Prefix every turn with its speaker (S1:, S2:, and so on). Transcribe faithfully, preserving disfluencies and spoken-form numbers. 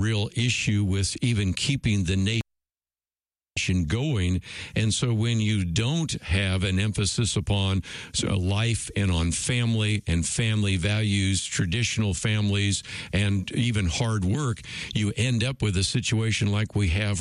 S1: real issue with even keeping the nation going. And so when you don't have an emphasis upon so, life and on family and family values, traditional families, and even hard work, you end up with a situation like we have